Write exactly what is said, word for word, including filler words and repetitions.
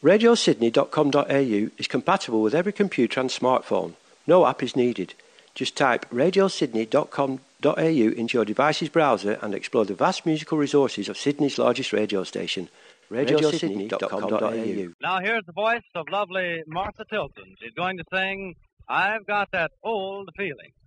radio sydney dot com dot a u is compatible with every computer and smartphone. No app is needed. Just type radio sydney dot com dot a u into your device's browser and explore the vast musical resources of Sydney's largest radio station, radio sydney dot com dot a u. Now here's the voice of lovely Martha Tilton. She's going to sing, I've Got That Old Feeling.